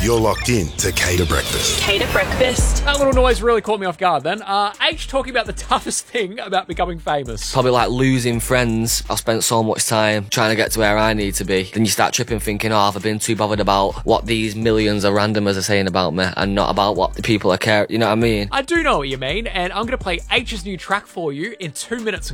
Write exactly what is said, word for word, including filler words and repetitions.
You're locked in to Cater Breakfast. Cater Breakfast. That little noise really caught me off guard then. Uh, H talking about the toughest thing about becoming famous. Probably like losing friends. I've spent so much time trying to get to where I need to be. Then you start tripping thinking, oh, have I been too bothered about what these millions of randomers are saying about me and not about what the people are caring, you know what I mean? I do know what you mean, and I'm going to play H's new track for you in two minutes.